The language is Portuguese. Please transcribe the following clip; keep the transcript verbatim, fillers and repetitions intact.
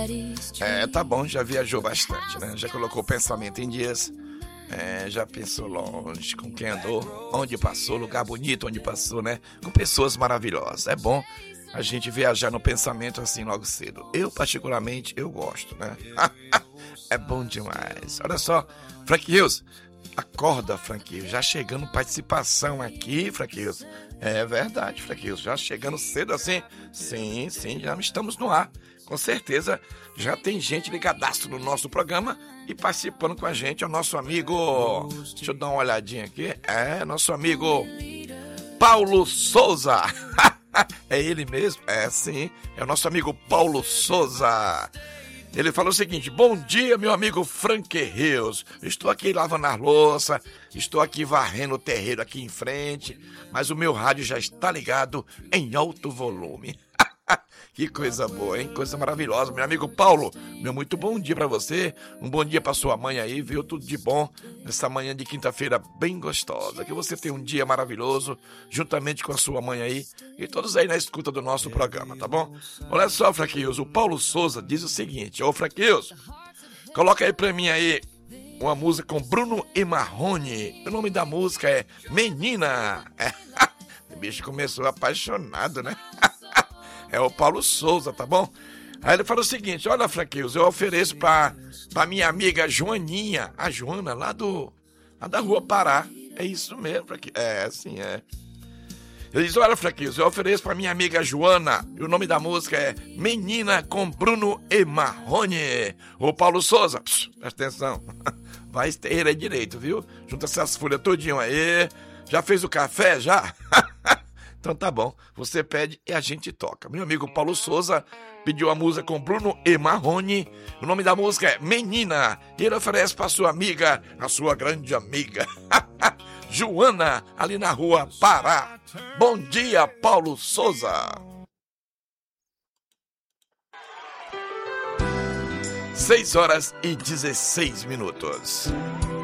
É, tá bom, já viajou bastante, né? Já colocou o pensamento em dias. É, já pensou longe, com quem andou, onde passou, lugar bonito onde passou, né? Com pessoas maravilhosas. É bom a gente viajar no pensamento assim logo cedo. Eu, particularmente, eu gosto, né? É bom demais. Olha só, Frank Rios, acorda, Frank Rios, já chegando participação aqui, Frank Rios. É verdade, Frank Rios, já chegando cedo assim. Sim, sim, já estamos no ar. Com certeza, já tem gente ligadaço no nosso programa e participando com a gente é o nosso amigo, deixa eu dar uma olhadinha aqui, é nosso amigo Paulo Souza. É ele mesmo? É sim, é o nosso amigo Paulo Souza. Ele falou o seguinte: bom dia, meu amigo Frank Rios. Estou aqui lavando a louça, estou aqui varrendo o terreiro aqui em frente, mas o meu rádio já está ligado em alto volume. Que coisa boa, hein? Coisa maravilhosa. Meu amigo Paulo, meu muito bom dia pra você. Um bom dia pra sua mãe aí, viu? Tudo de bom nessa manhã de quinta-feira bem gostosa. Que você tenha um dia maravilhoso, juntamente com a sua mãe aí e todos aí na escuta do nosso programa, tá bom? Olha só, Fraquios, o Paulo Souza diz o seguinte: ô Fraquios, coloca aí pra mim aí uma música com Bruno e Marrone. O nome da música é Menina. É. O bicho começou apaixonado, né? É o Paulo Souza, tá bom? Aí ele fala o seguinte: olha, Franquinhos, eu ofereço pra, pra minha amiga Joaninha, a Joana, lá, do, lá da Rua Pará. É isso mesmo, Franquinhos. É, assim, é. Ele diz: olha, Franquinhos, eu ofereço pra minha amiga Joana, e o nome da música é Menina com Bruno e Marrone. Ô, Paulo Souza, pss, presta atenção. Vai esteira aí direito, viu? Junta essas folhas todinho aí. Já fez o café, já? Então tá bom, você pede e a gente toca. Meu amigo Paulo Souza pediu a música com Bruno e Marrone. O nome da música é Menina. E ele oferece pra sua amiga, a sua grande amiga, Joana, ali na Rua Pará. Bom dia, Paulo Souza. seis horas e dezesseis minutos.